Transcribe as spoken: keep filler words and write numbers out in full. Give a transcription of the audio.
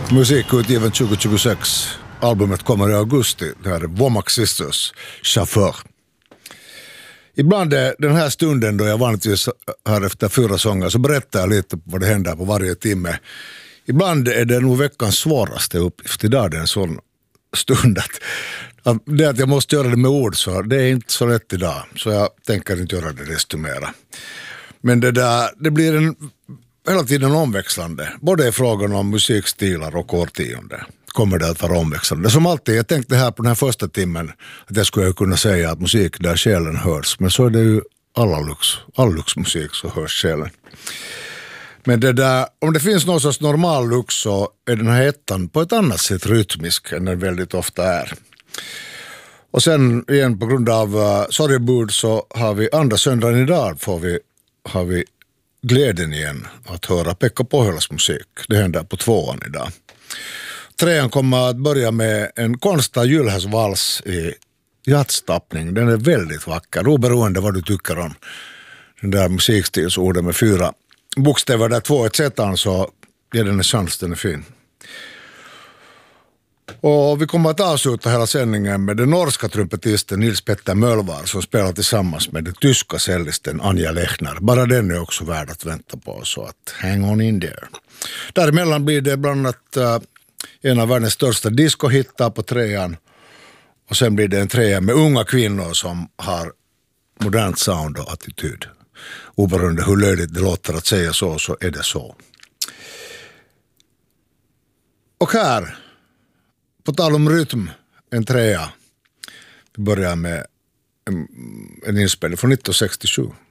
Musikutgiven tjugo tjugosex. Albumet kommer i augusti. Det här är Womack Sisters, Chaufför. Ibland är den här stunden då jag vanligtvis har efter fyra sånger så berättar jag lite vad det händer på varje timme. Ibland är det nog veckans svåraste uppgift. Idag är det en sån stund att, att det att jag måste göra det med ord så det är inte så lätt idag. Så jag tänker inte göra det desto mera. Men det där, det blir en hela tiden omväxlande. Både i frågan om musikstilar och årtionde kommer det att vara omväxlande. Som alltid, jag tänkte här på den här första timmen att jag skulle kunna säga att musik där själen hörs. Men så är det ju alla lux, all luxmusik så hörs själen. Men det där, om det finns någon sorts normal lux så är den här ettan på ett annat sätt rytmisk än den väldigt ofta är. Och sen igen på grund av uh, sorgebud så har vi andra söndagen idag får vi, har vi glädjen igen att höra Pekka Pohjolas musik. Det händer på tvåan idag. Trean kommer att börja med en konstad julhäsvals i jazztappning. Den är väldigt vacker, oberoende vad du tycker om den där musikstilsorden med fyra bokstäver där två ett setan så ger den en chans, den är fin. Och vi kommer att avsluta hela sändningen med den norska trumpetisten Nils Petter Mölvar som spelar tillsammans med den tyska cellisten Anja Lechner. Bara den är också värd att vänta på, så att hang on in there. Däremellan blir det bland annat uh, en av världens största discohittar på trean. Och sen blir det en trea med unga kvinnor som har modernt sound och attityd. Oberoende hur löjligt det låter att säga så, så är det så. Och här, på tal om rytm, en trea. Vi börjar med en, en inspelning från nittonhundrasextiosju.